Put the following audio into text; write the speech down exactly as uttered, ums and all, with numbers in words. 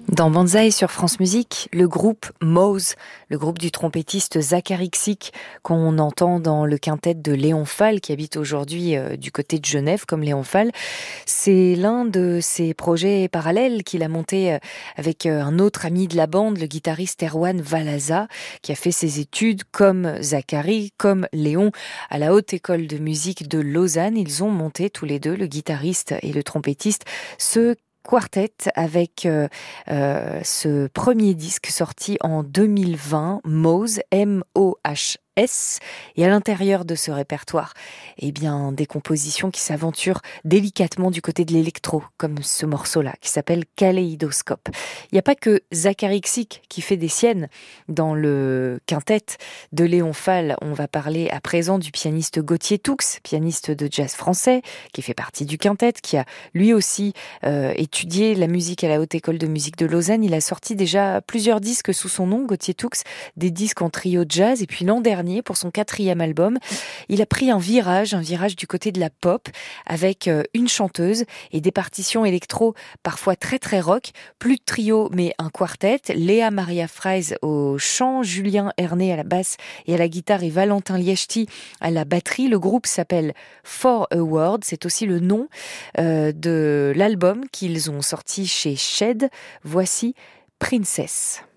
Dans Banzai sur France Musique, le groupe Mose, le groupe du trompettiste Zachary Xick, qu'on entend dans le quintet de Léon Fall, qui habite aujourd'hui euh, du côté de Genève, comme Léon Fall, c'est l'un de ses projets parallèles qu'il a monté euh, avec euh, un autre ami de la bande, le guitariste Erwan Valaza, qui a fait ses études comme Zachary, comme Léon, à la Haute École de musique de Lausanne. Ils ont monté tous les deux, le guitariste et le trompettiste, ce quartet avec euh, euh, ce premier disque sorti en deux mille vingt, Mose, M O H S, et à l'intérieur de ce répertoire, eh bien, des compositions qui s'aventurent délicatement du côté de l'électro, comme ce morceau-là, qui s'appelle Kaléidoscope. Il n'y a pas que Zachary Xick qui fait des siennes dans le quintet de Léon Fall. On va parler à présent du pianiste Gauthier Toux, pianiste de jazz français, qui fait partie du quintet, qui a lui aussi euh, étudié la musique à la Haute École de musique de Lausanne. Il a sorti déjà plusieurs disques sous son nom, Gauthier Toux, des disques en trio jazz, et puis l'an dernier, pour son quatrième album, il a pris un virage, un virage du côté de la pop, avec une chanteuse et des partitions électro parfois très très rock, plus de trio mais un quartet, Léa Maria Freis au chant, Julien Herné à la basse et à la guitare et Valentin Liechti à la batterie. Le groupe s'appelle For a Word, c'est aussi le nom euh, de l'album qu'ils ont sorti chez Shed. Voici Princess.